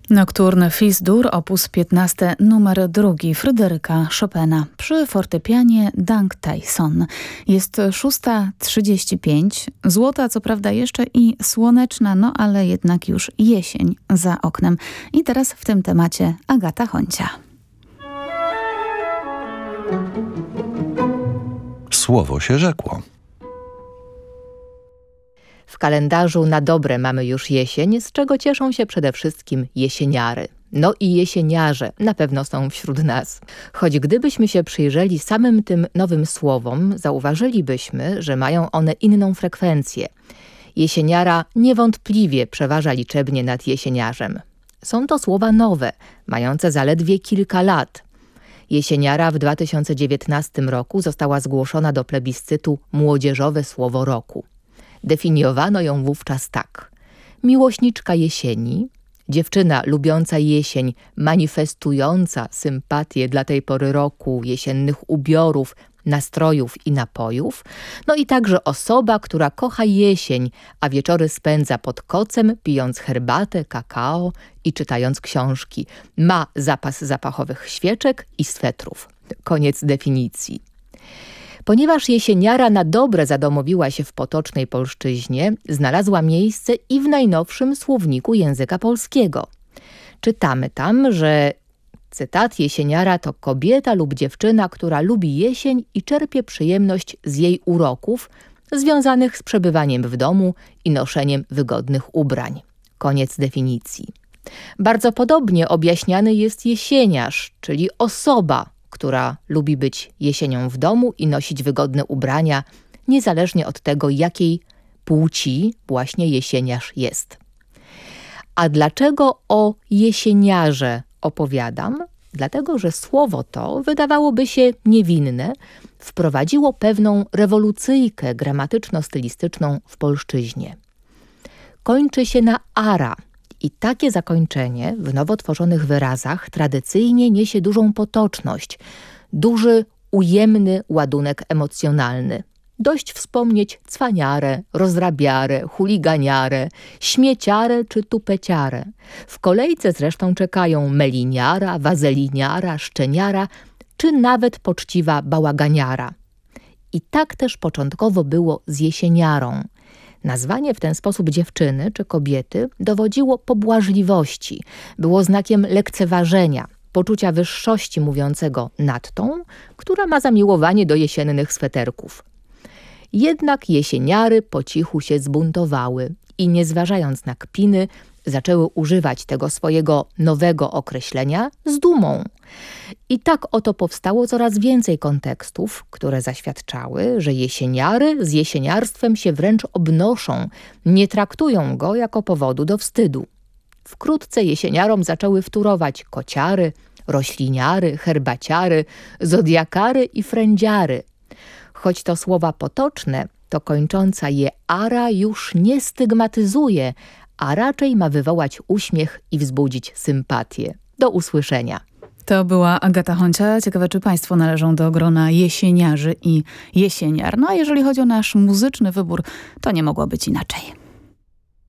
Nocturne Fis-dur op. 15 numer 2 Fryderyka Chopina przy fortepianie Dang Tyson. Jest 6:35, złota co prawda jeszcze i słoneczna, no ale jednak już jesień za oknem. I teraz w tym temacie Agata Honcia. Słowo się rzekło. W kalendarzu na dobre mamy już jesień, z czego cieszą się przede wszystkim jesieniary. No i jesieniarze na pewno są wśród nas. Choć gdybyśmy się przyjrzeli samym tym nowym słowom, zauważylibyśmy, że mają one inną frekwencję. Jesieniara niewątpliwie przeważa liczebnie nad jesieniarzem. Są to słowa nowe, mające zaledwie kilka lat. Jesieniara w 2019 roku została zgłoszona do plebiscytu Młodzieżowe Słowo Roku. Definiowano ją wówczas tak. Miłośniczka jesieni, dziewczyna lubiąca jesień, manifestująca sympatię dla tej pory roku, jesiennych ubiorów, nastrojów i napojów, no i także osoba, która kocha jesień, a wieczory spędza pod kocem, pijąc herbatę, kakao i czytając książki. Ma zapas zapachowych świeczek i swetrów. Koniec definicji. Ponieważ jesieniara na dobre zadomowiła się w potocznej polszczyźnie, znalazła miejsce i w najnowszym słowniku języka polskiego. Czytamy tam, że cytat: jesieniara to kobieta lub dziewczyna, która lubi jesień i czerpie przyjemność z jej uroków związanych z przebywaniem w domu i noszeniem wygodnych ubrań. Koniec definicji. Bardzo podobnie objaśniany jest jesieniarz, czyli osoba, która lubi być jesienią w domu i nosić wygodne ubrania, niezależnie od tego, jakiej płci właśnie jesieniarz jest. A dlaczego o jesieniarze opowiadam? Dlatego, że słowo to, wydawałoby się niewinne, wprowadziło pewną rewolucyjkę gramatyczno-stylistyczną w polszczyźnie. Kończy się na ara. I takie zakończenie w nowo tworzonych wyrazach tradycyjnie niesie dużą potoczność, duży, ujemny ładunek emocjonalny. Dość wspomnieć cwaniarę, rozrabiarę, chuliganiarę, śmieciarę czy tupeciarę. W kolejce zresztą czekają meliniara, wazeliniara, szczeniara czy nawet poczciwa bałaganiara. I tak też początkowo było z jesieniarą. Nazwanie w ten sposób dziewczyny czy kobiety dowodziło pobłażliwości, było znakiem lekceważenia, poczucia wyższości mówiącego nad tą, która ma zamiłowanie do jesiennych sweterków. Jednak jesieniary po cichu się zbuntowały i nie zważając na kpiny, zaczęły używać tego swojego nowego określenia z dumą. I tak oto powstało coraz więcej kontekstów, które zaświadczały, że jesieniary z jesieniarstwem się wręcz obnoszą, nie traktują go jako powodu do wstydu. Wkrótce jesieniarom zaczęły wtórować kociary, rośliniary, herbaciary, zodiakary i frędziary. Choć to słowa potoczne, to kończąca je ara już nie stygmatyzuje, a raczej ma wywołać uśmiech i wzbudzić sympatię. Do usłyszenia. To była Agata Honcia. Ciekawe, czy państwo należą do grona jesieniarzy i jesieniar. No a jeżeli chodzi o nasz muzyczny wybór, to nie mogło być inaczej.